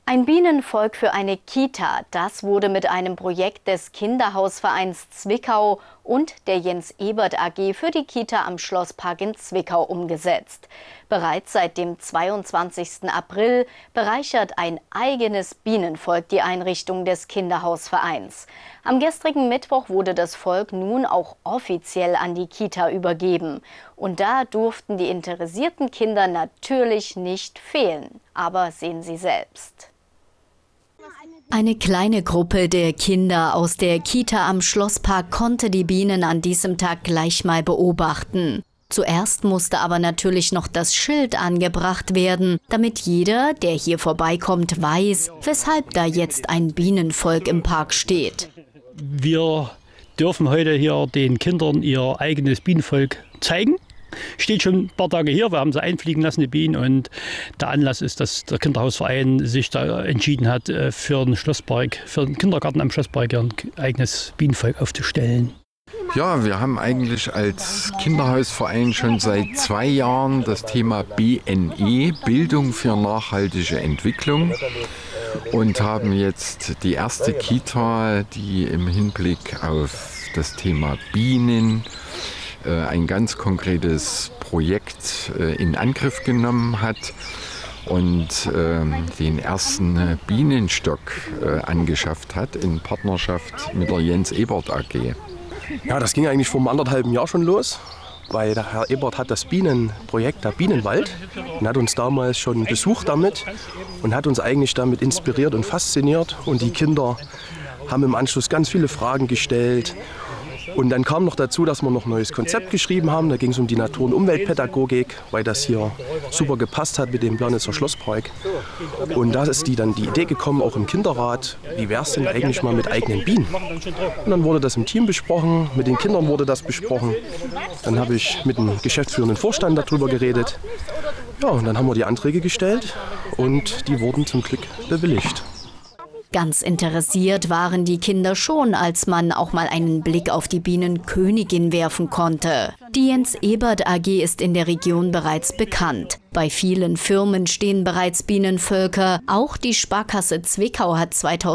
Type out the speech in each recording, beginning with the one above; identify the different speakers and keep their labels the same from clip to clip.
Speaker 1: Ein Bienenvolk für eine Kita, das wurde mit einem Projekt des Kinderhausvereins Zwickau und der Jens-Ebert AG für die Kita am Schlosspark in Zwickau umgesetzt. Bereits seit dem 22. April bereichert ein eigenes Bienenvolk die Einrichtung des Kinderhausvereins. Am gestrigen Mittwoch wurde das Volk nun auch offiziell an die Kita übergeben. Und da durften die interessierten Kinder natürlich nicht fehlen. Aber sehen Sie selbst. Eine kleine Gruppe der Kinder aus der Kita am Schlosspark konnte die Bienen an diesem Tag gleich mal beobachten. Zuerst musste aber natürlich noch das Schild angebracht werden, damit jeder, der hier vorbeikommt, weiß, weshalb da jetzt ein Bienenvolk im Park steht.
Speaker 2: Wir dürfen heute hier den Kindern ihr eigenes Bienenvolk zeigen. Steht schon ein paar Tage hier, wir haben sie einfliegen lassen, die Bienen. Und der Anlass ist, dass der Kinderhausverein sich da entschieden hat, für den Schlosspark, für den Kindergarten am Schlosspark ein eigenes Bienenvolk aufzustellen.
Speaker 3: Ja, wir haben eigentlich als Kinderhausverein schon seit 2 Jahren das Thema BNE, Bildung für nachhaltige Entwicklung. Und haben jetzt die erste Kita, die im Hinblick auf das Thema Bienen ein ganz konkretes Projekt in Angriff genommen hat und den ersten Bienenstock angeschafft hat in Partnerschaft mit der Jens-Ebert AG.
Speaker 4: Ja, das ging eigentlich vor 1,5 Jahr schon los, weil der Herr Ebert hat das Bienenprojekt, der Bienenwald, und hat uns damals schon besucht damit und hat uns eigentlich damit inspiriert und fasziniert. Und die Kinder haben im Anschluss ganz viele Fragen gestellt. Und dann kam noch dazu, dass wir noch ein neues Konzept geschrieben haben. Da ging es um die Natur- und Umweltpädagogik, weil das hier super gepasst hat mit dem Planitzer Schlosspark. Und da ist die Idee gekommen, auch im Kinderrat, wie wäre es denn eigentlich mal mit eigenen Bienen? Und dann wurde das im Team besprochen, mit den Kindern wurde das besprochen. Dann habe ich mit dem geschäftsführenden Vorstand darüber geredet. Ja, und dann haben wir die Anträge gestellt und die wurden zum Glück bewilligt.
Speaker 1: Ganz interessiert waren die Kinder schon, als man auch mal einen Blick auf die Bienenkönigin werfen konnte. Die Jens-Ebert AG ist in der Region bereits bekannt. Bei vielen Firmen stehen bereits Bienenvölker. Auch die Sparkasse Zwickau hat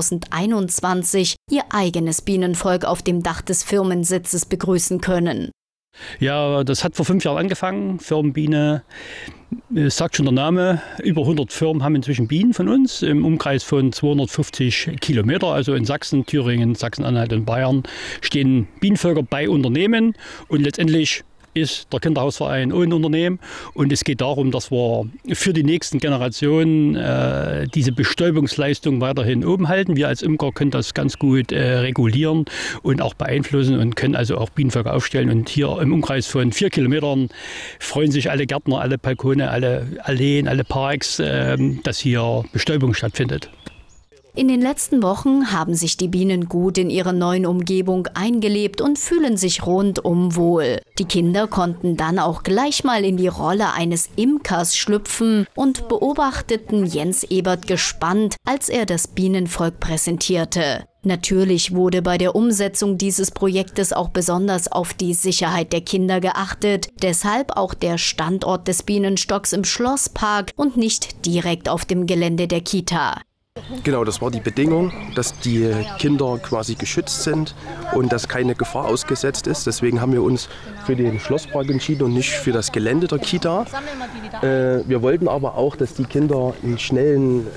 Speaker 1: 2021 ihr eigenes Bienenvolk auf dem Dach des Firmensitzes begrüßen können.
Speaker 2: Ja, das hat vor 5 Jahren angefangen, Firmenbiene. Es sagt schon der Name, über 100 Firmen haben inzwischen Bienen von uns im Umkreis von 250 Kilometer. Also in Sachsen, Thüringen, Sachsen-Anhalt und Bayern stehen Bienenvölker bei Unternehmen und letztendlich ist der Kinderhausverein auch ein Unternehmen. Und es geht darum, dass wir für die nächsten Generationen diese Bestäubungsleistung weiterhin oben halten. Wir als Imker können das ganz gut regulieren und auch beeinflussen und können also auch Bienenvölker aufstellen. Und hier im Umkreis von 4 Kilometern freuen sich alle Gärtner, alle Balkone, alle Alleen, alle Parks, dass hier Bestäubung stattfindet.
Speaker 1: In den letzten Wochen haben sich die Bienen gut in ihrer neuen Umgebung eingelebt und fühlen sich rundum wohl. Die Kinder konnten dann auch gleich mal in die Rolle eines Imkers schlüpfen und beobachteten Jens Ebert gespannt, als er das Bienenvolk präsentierte. Natürlich wurde bei der Umsetzung dieses Projektes auch besonders auf die Sicherheit der Kinder geachtet. Deshalb auch der Standort des Bienenstocks im Schlosspark und nicht direkt auf dem Gelände der Kita.
Speaker 4: Genau, das war die Bedingung, dass die Kinder quasi geschützt sind und dass keine Gefahr ausgesetzt ist. Deswegen haben wir uns für den Schlosspark entschieden und nicht für das Gelände der Kita. Wir wollten aber auch, dass die Kinder schnell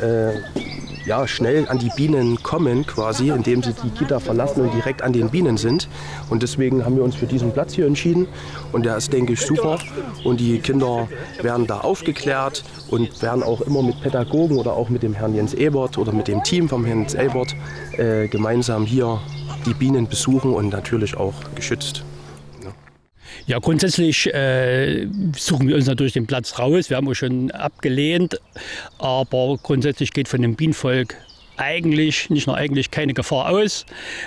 Speaker 4: an die Bienen kommen, quasi, indem sie die Kita verlassen und direkt an den Bienen sind. Und deswegen haben wir uns für diesen Platz hier entschieden. Und der ist, denke ich, super. Und die Kinder werden da aufgeklärt und werden auch immer mit Pädagogen oder auch mit dem Herrn Jens Ebert oder mit dem Team vom Herrn Jens Ebert gemeinsam hier die Bienen besuchen und natürlich auch geschützt.
Speaker 2: Ja, grundsätzlich suchen wir uns natürlich den Platz raus. Wir haben auch schon abgelehnt, aber grundsätzlich geht von dem Bienenvolk eigentlich, nicht nur eigentlich, keine Gefahr aus.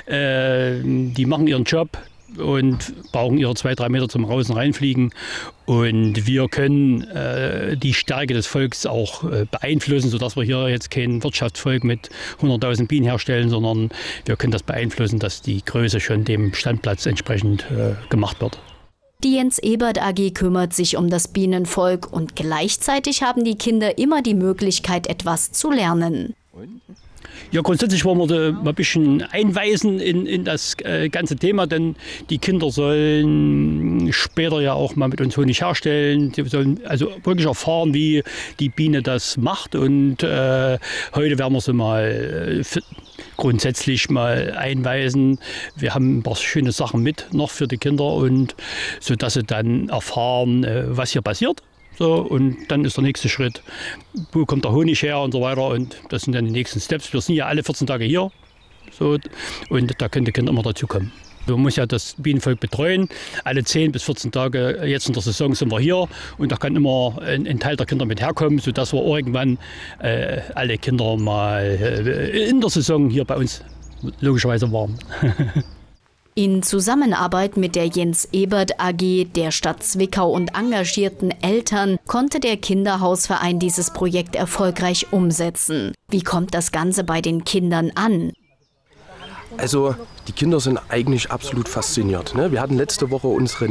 Speaker 2: Die machen ihren Job und brauchen ihre 2-3 Meter zum Raus- und Reinfliegen. Und wir können die Stärke des Volks auch beeinflussen, sodass wir hier jetzt kein Wirtschaftsvolk mit 100.000 Bienen herstellen, sondern wir können das beeinflussen, dass die Größe schon dem Standplatz entsprechend gemacht wird.
Speaker 1: Die Jens-Ebert AG kümmert sich um das Bienenvolk und gleichzeitig haben die Kinder immer die Möglichkeit, etwas zu lernen.
Speaker 2: Ja, grundsätzlich wollen wir da mal ein bisschen einweisen in das ganze Thema, denn die Kinder sollen später ja auch mal mit uns Honig herstellen. Sie sollen also wirklich erfahren, wie die Biene das macht. Und heute werden wir sie mal grundsätzlich mal einweisen. Wir haben ein paar schöne Sachen mit noch für die Kinder, und so dass sie dann erfahren, was hier passiert. So, und dann ist der nächste Schritt, wo kommt der Honig her und so weiter. Und das sind dann die nächsten Steps. Wir sind ja alle 14 Tage hier, so, und da können die Kinder immer dazu kommen. Man muss ja das Bienenvolk betreuen. Alle 10 bis 14 Tage jetzt in der Saison sind wir hier, und da kann immer ein Teil der Kinder mit herkommen, sodass wir irgendwann alle Kinder mal in der Saison hier bei uns logischerweise waren.
Speaker 1: In Zusammenarbeit mit der Jens Ebert AG, der Stadt Zwickau und engagierten Eltern konnte der Kinderhausverein dieses Projekt erfolgreich umsetzen. Wie kommt das Ganze bei den Kindern an?
Speaker 4: Also die Kinder sind eigentlich absolut fasziniert. Ne? Wir hatten letzte Woche unsere